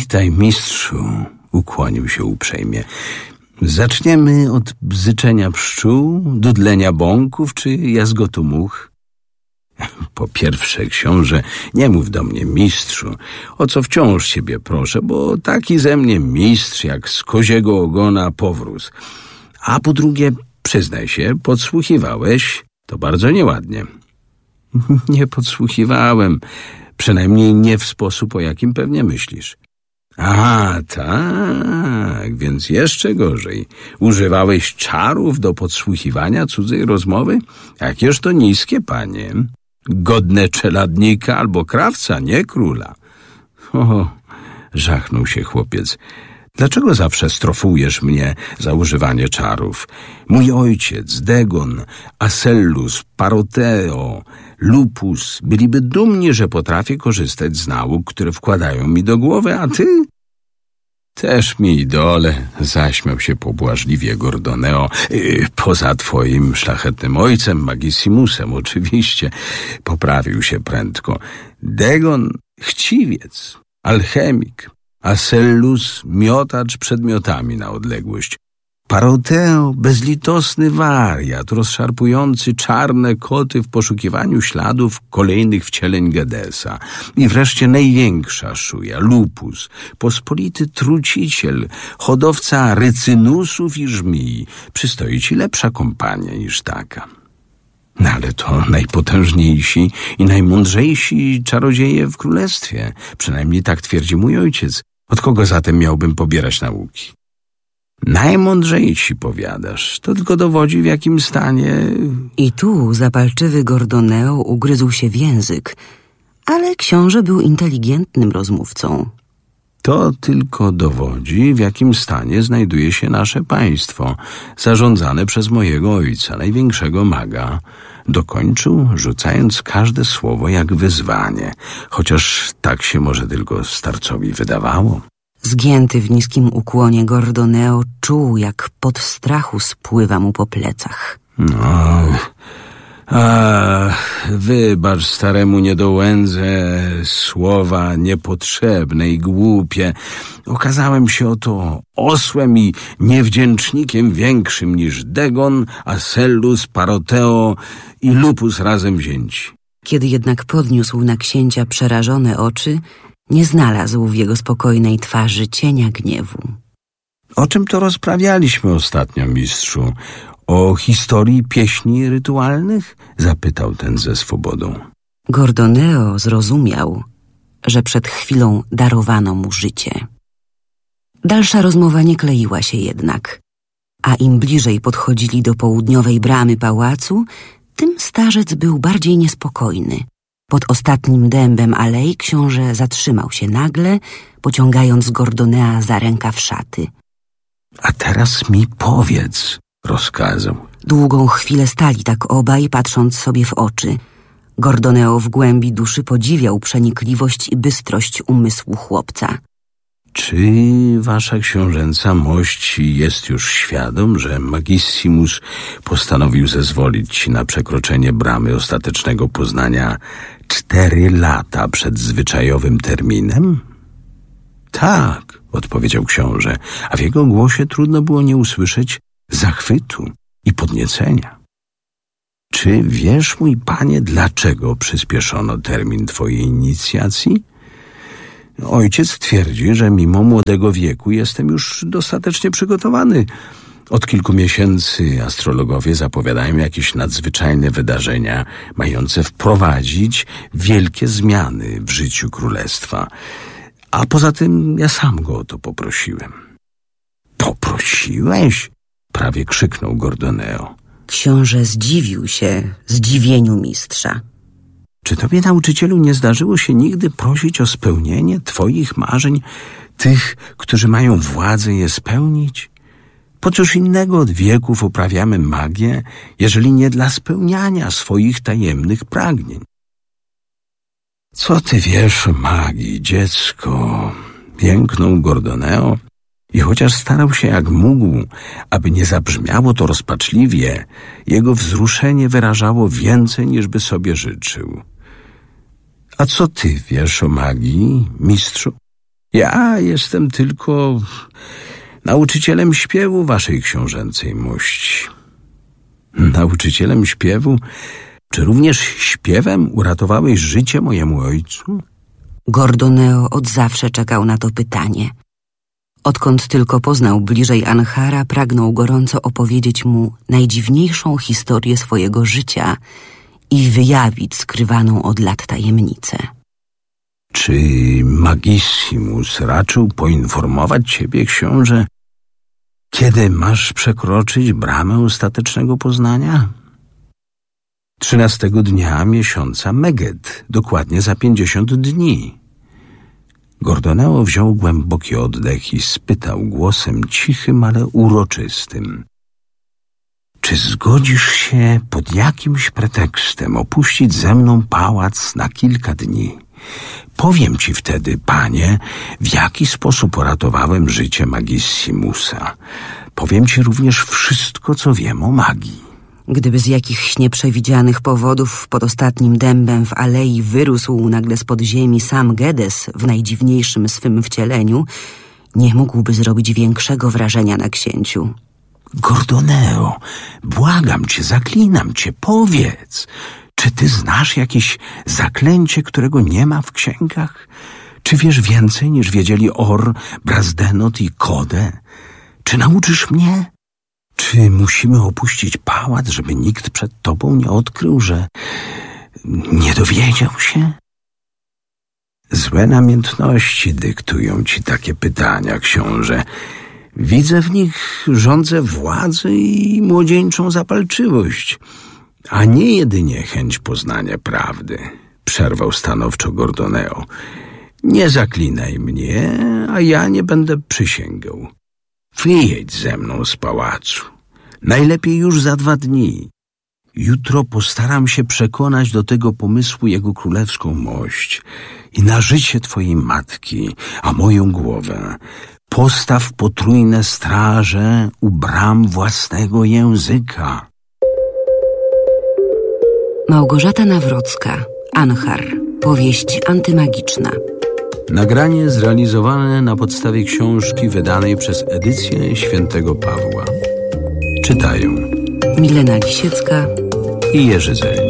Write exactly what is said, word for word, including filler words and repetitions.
Witaj, mistrzu, ukłonił się uprzejmie. Zaczniemy od bzyczenia pszczół, dudlenia bąków czy jazgotu much? Po pierwsze, książę, nie mów do mnie mistrzu, o co wciąż ciebie proszę, bo taki ze mnie mistrz jak z koziego ogona powróz. A po drugie, przyznaj się, podsłuchiwałeś, to bardzo nieładnie. Nie podsłuchiwałem, przynajmniej nie w sposób, o jakim pewnie myślisz. Aha, tak, więc jeszcze gorzej. Używałeś czarów do podsłuchiwania cudzej rozmowy? Jakież to niskie, panie. Godne czeladnika albo krawca, nie króla. O, żachnął się chłopiec. Dlaczego zawsze strofujesz mnie za używanie czarów? Mój ojciec, Dagon, Asellus, Paroteo, Lupus byliby dumni, że potrafię korzystać z nauk, które wkładają mi do głowy, a ty? Też mi idole, zaśmiał się pobłażliwie Gordoneo. Yy, poza twoim szlachetnym ojcem, Magissimusem, oczywiście. Poprawił się prędko. Dagon, chciwiec, alchemik. Asellus, miotacz przedmiotami na odległość. Paroteo, bezlitosny wariat, rozszarpujący czarne koty w poszukiwaniu śladów kolejnych wcieleń Gedesa. I wreszcie największa szuja, Lupus, pospolity truciciel, hodowca rycynusów i żmii. Przystoi ci lepsza kompania niż taka. No ale to najpotężniejsi i najmądrzejsi czarodzieje w królestwie. Przynajmniej tak twierdzi mój ojciec. Od kogo zatem miałbym pobierać nauki? Najmądrzejsi, powiadasz. To tylko dowodzi, w jakim stanie... I tu zapalczywy Gordoneo ugryzł się w język, ale książę był inteligentnym rozmówcą. To tylko dowodzi, w jakim stanie znajduje się nasze państwo, zarządzane przez mojego ojca, największego maga. Dokończył, rzucając każde słowo jak wyzwanie, chociaż tak się może tylko starcowi wydawało. Zgięty w niskim ukłonie Gordoneo czuł, jak pot strachu spływa mu po plecach. No, a wybacz staremu niedołędze słowa niepotrzebne i głupie. Okazałem się oto osłem i niewdzięcznikiem większym niż Dagon, Asellus, Paroteo i Lupus razem wzięci. Kiedy jednak podniósł na księcia przerażone oczy, nie znalazł w jego spokojnej twarzy cienia gniewu. O czym to rozprawialiśmy ostatnio, mistrzu? O historii pieśni rytualnych? Zapytał ten ze swobodą. Gordoneo zrozumiał, że przed chwilą darowano mu życie. Dalsza rozmowa nie kleiła się jednak, a im bliżej podchodzili do południowej bramy pałacu, tym starzec był bardziej niespokojny. Pod ostatnim dębem alei książę zatrzymał się nagle, pociągając Gordonea za rękaw szaty. A teraz mi powiedz, rozkazał. Długą chwilę stali tak obaj, patrząc sobie w oczy. Gordoneo w głębi duszy podziwiał przenikliwość i bystrość umysłu chłopca. Czy wasza książęca mość jest już świadom, że Magissimus postanowił zezwolić ci na przekroczenie bramy ostatecznego poznania cztery lata przed zwyczajowym terminem? Tak, odpowiedział książę, a w jego głosie trudno było nie usłyszeć zachwytu i podniecenia. Czy wiesz, mój panie, dlaczego przyspieszono termin twojej inicjacji? Ojciec twierdzi, że mimo młodego wieku jestem już dostatecznie przygotowany. Od kilku miesięcy astrologowie zapowiadają jakieś nadzwyczajne wydarzenia mające wprowadzić wielkie zmiany w życiu królestwa. A poza tym ja sam go o to poprosiłem. Poprosiłeś? Prawie krzyknął Gordoneo. Książę zdziwił się zdziwieniu mistrza. Czy tobie, nauczycielu, nie zdarzyło się nigdy prosić o spełnienie twoich marzeń, tych, którzy mają władzę je spełnić? Po cóż innego od wieków uprawiamy magię, jeżeli nie dla spełniania swoich tajemnych pragnień? Co ty wiesz o magii, dziecko? Jęknął Gordoneo i chociaż starał się jak mógł, aby nie zabrzmiało to rozpaczliwie, jego wzruszenie wyrażało więcej, niż by sobie życzył. A co ty wiesz o magii, mistrzu? Ja jestem tylko nauczycielem śpiewu waszej książęcej mości. Nauczycielem śpiewu? Czy również śpiewem uratowałeś życie mojemu ojcu? Gordoneo od zawsze czekał na to pytanie. Odkąd tylko poznał bliżej Anhara, pragnął gorąco opowiedzieć mu najdziwniejszą historię swojego życia i wyjawić skrywaną od lat tajemnicę. Czy Magissimus raczył poinformować ciebie, książę, kiedy masz przekroczyć bramę ostatecznego poznania? Trzynastego dnia miesiąca Meged, dokładnie za pięćdziesiąt dni. Gordoneo wziął głęboki oddech i spytał głosem cichym, ale uroczystym. Czy zgodzisz się pod jakimś pretekstem opuścić ze mną pałac na kilka dni? Powiem ci wtedy, panie, w jaki sposób uratowałem życie Magissimusa. Powiem ci również wszystko, co wiem o magii. Gdyby z jakichś nieprzewidzianych powodów pod ostatnim dębem w alei wyrósł nagle spod ziemi sam Gedes w najdziwniejszym swym wcieleniu, nie mógłby zrobić większego wrażenia na księciu. Gordoneo, błagam cię, zaklinam cię, powiedz, czy ty znasz jakieś zaklęcie, którego nie ma w księgach? Czy wiesz więcej niż wiedzieli Or, Brazdenot i Kode? Czy nauczysz mnie? Czy musimy opuścić pałac, żeby nikt przed tobą nie odkrył, że nie dowiedział się? Złe namiętności dyktują ci takie pytania, książę. Widzę w nich żądzę władzy i młodzieńczą zapalczywość, a nie jedynie chęć poznania prawdy, przerwał stanowczo Gordoneo. Nie zaklinaj mnie, a ja nie będę przysięgał. Wyjedź ze mną z pałacu. Najlepiej już za dwa dni. Jutro postaram się przekonać do tego pomysłu jego królewską mość i na życie twojej matki, a moją głowę postaw potrójne straże u bram własnego języka. Małgorzata Nawrocka, Anhar, powieść antymagiczna. Nagranie zrealizowane na podstawie książki wydanej przez edycję Świętego Pawła. Czytają Milena Lisiecka i Jerzy Zeń.